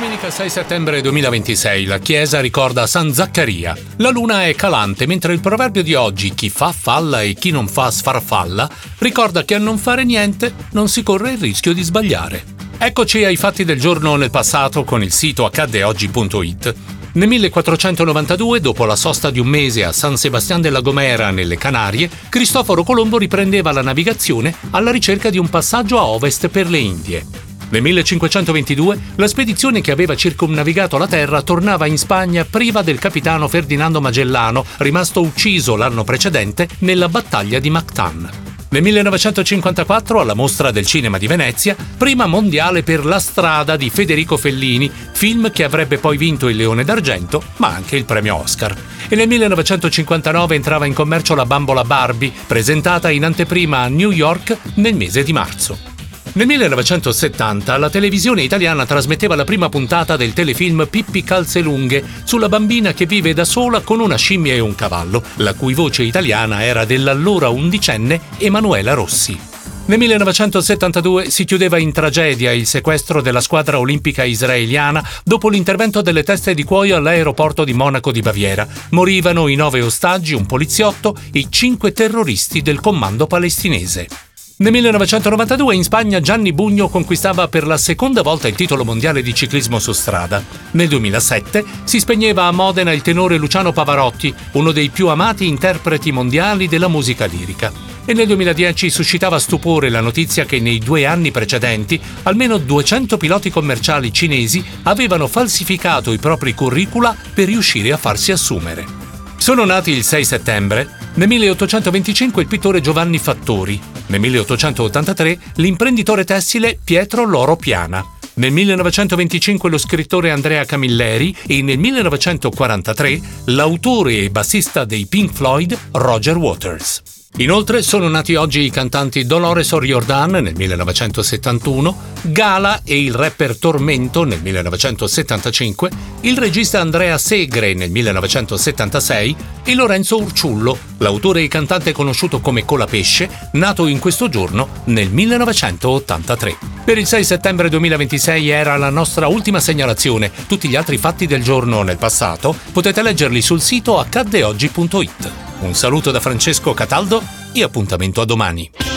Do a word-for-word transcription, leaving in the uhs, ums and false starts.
Domenica sei settembre duemilaventisei la chiesa ricorda San Zaccaria. La luna è calante, mentre il proverbio di oggi, chi fa falla e chi non fa sfarfalla, ricorda che a non fare niente non si corre il rischio di sbagliare. Eccoci ai fatti del giorno nel passato con il sito accadde oggi punto it. Nel millequattrocentonovantadue, dopo la sosta di un mese a San Sebastián de la Gomera, nelle Canarie, Cristoforo Colombo riprendeva la navigazione alla ricerca di un passaggio a ovest per le Indie. Nel millecinquecentoventidue, la spedizione che aveva circumnavigato la Terra tornava in Spagna priva del capitano Ferdinando Magellano, rimasto ucciso l'anno precedente nella battaglia di Mactan. Nel millenovecentocinquantaquattro, alla Mostra del Cinema di Venezia, prima mondiale per La strada di Federico Fellini, film che avrebbe poi vinto il Leone d'Argento, ma anche il premio Oscar. E nel millenovecentocinquantanove entrava in commercio la bambola Barbie, presentata in anteprima a New York nel mese di marzo. Nel millenovecentosettanta la televisione italiana trasmetteva la prima puntata del telefilm Pippi Calzelunghe sulla bambina che vive da sola con una scimmia e un cavallo, la cui voce italiana era dell'allora undicenne Emanuela Rossi. Nel millenovecentosettantadue si chiudeva in tragedia il sequestro della squadra olimpica israeliana dopo l'intervento delle teste di cuoio all'aeroporto di Monaco di Baviera. Morivano i nove ostaggi, un poliziotto, i cinque terroristi del comando palestinese. Nel millenovecentonovantadue in Spagna Gianni Bugno conquistava per la seconda volta il titolo mondiale di ciclismo su strada. Nel duemilasette si spegneva a Modena il tenore Luciano Pavarotti, uno dei più amati interpreti mondiali della musica lirica. E nel duemiladieci suscitava stupore la notizia che nei due anni precedenti almeno duecento piloti commerciali cinesi avevano falsificato i propri curricula per riuscire a farsi assumere. Sono nati il sei settembre. Nel milleottocentoventicinque il pittore Giovanni Fattori, nel milleottocentottantatré l'imprenditore tessile Pietro Loro Piana, nel millenovecentoventicinque lo scrittore Andrea Camilleri e nel millenovecentoquarantatré l'autore e bassista dei Pink Floyd Roger Waters. Inoltre sono nati oggi i cantanti Dolores O'Riordan nel millenovecentosettantuno, Gala e il rapper Tormento nel millenovecentosettantacinque, il regista Andrea Segre nel millenovecentosettantasei e Lorenzo Urciullo, l'autore e cantante conosciuto come Colapesce, nato in questo giorno nel millenovecentottantatré. Per il sei settembre duemilaventisei era la nostra ultima segnalazione. Tutti gli altri fatti del giorno nel passato potete leggerli sul sito accadde oggi punto it. Un saluto da Francesco Cataldo e appuntamento a domani.